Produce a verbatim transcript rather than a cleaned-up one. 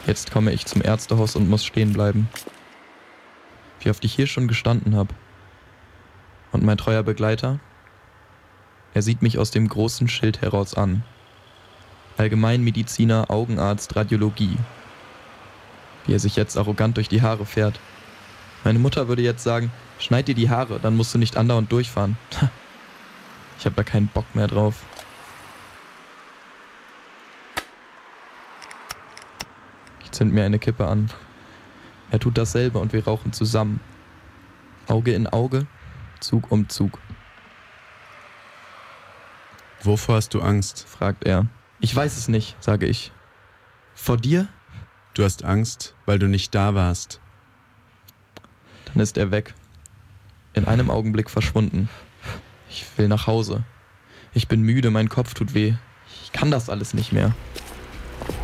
Jetzt komme ich zum Ärztehaus und muss stehen bleiben. Wie oft ich hier schon gestanden habe. Und mein treuer Begleiter? Er sieht mich aus dem großen Schild heraus an. Allgemeinmediziner, Augenarzt, Radiologie. Wie er sich jetzt arrogant durch die Haare fährt. Meine Mutter würde jetzt sagen, schneid dir die Haare, dann musst du nicht andauernd durchfahren. Ich habe da keinen Bock mehr drauf. Ich zünd mir eine Kippe an. Er tut dasselbe und wir rauchen zusammen. Auge in Auge, Zug um Zug. Wovor hast du Angst? Fragt er. Ich weiß es nicht, sage ich. Vor dir? Du hast Angst, weil du nicht da warst. Dann ist er weg. In einem Augenblick verschwunden. Ich will nach Hause. Ich bin müde, mein Kopf tut weh. Ich kann das alles nicht mehr.